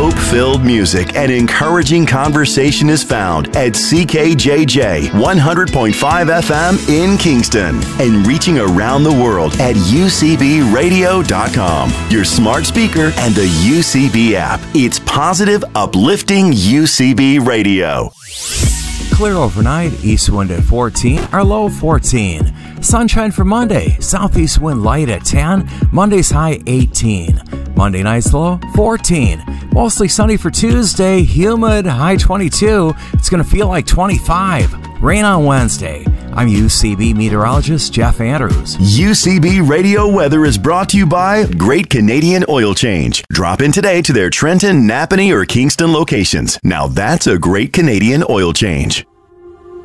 hope-filled music and encouraging conversation is found at CKJJ 100.5 FM in Kingston and reaching around the world at UCBradio.com, your smart speaker and the UCB app. It's positive, uplifting UCB Radio. Clear overnight, east wind at 14, our low 14. Sunshine for Monday, southeast wind light at 10, Monday's high 18. Monday night's low 14. Mostly sunny for Tuesday, humid, high 22. It's going to feel like 25. Rain on Wednesday. I'm UCB meteorologist Jeff Andrews. UCB Radio Weather is brought to you by Great Canadian Oil Change. Drop in today to their Trenton, Napanee, or Kingston locations. Now that's a Great Canadian Oil Change.